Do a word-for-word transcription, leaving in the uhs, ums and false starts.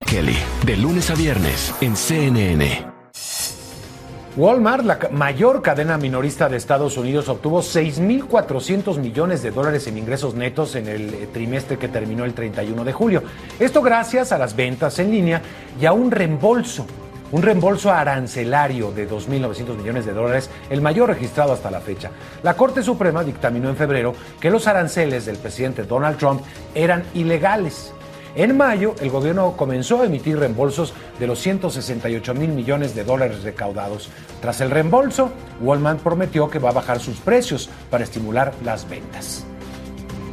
Kelly, de lunes a viernes en C N N. Walmart, la mayor cadena minorista de Estados Unidos, obtuvo seis mil cuatrocientos millones de dólares en ingresos netos en el trimestre que terminó el treinta y uno de julio. Esto gracias a las ventas en línea y a un reembolso, un reembolso arancelario de dos mil novecientos millones de dólares, el mayor registrado hasta la fecha. La Corte Suprema dictaminó en febrero que los aranceles del presidente Donald Trump eran ilegales. En mayo, el gobierno comenzó a emitir reembolsos de los ciento sesenta y ocho mil millones de dólares recaudados. Tras el reembolso, Walmart prometió que va a bajar sus precios para estimular las ventas.